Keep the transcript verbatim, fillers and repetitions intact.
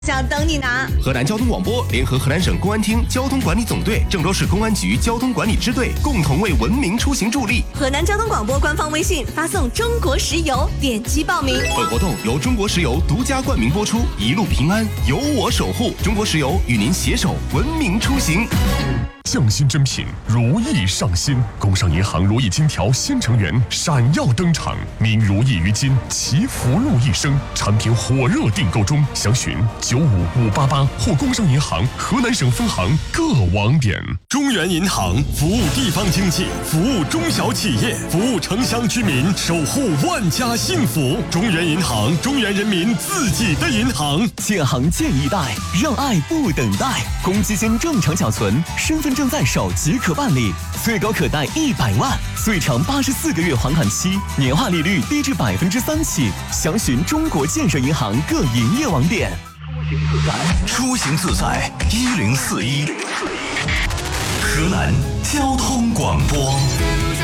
想等你拿。 河南交通广播联合河南省公安厅交通管理总队、郑州市公安局交通管理支队共同为文明出行助力。 河南交通广播官方微信发送“中国石油”，点击报名。 本活动由中国石油独家冠名播出，一路平安，有我守护。中国石油与您携手文明出行。 匠心珍品，如意上新。工商银行如意金条新成员闪耀登场，名如意于今，祈福禄一生。产品火热订购中，详询九五五八八或工商银行河南省分行各网点。 中原银行服务地方经济，服务中小企业，服务城乡居民，守护万家幸福。中原银行，中原人民自己的银行。 建行建一代，让爱不等待。公积金正常缴存，身份证在手即可办理，最高可贷一百万，最长八十四个月还款期，年化利率低至百分之三起。详询中国建设银行各营业网点。 出行自在一零四一，河南交通广播。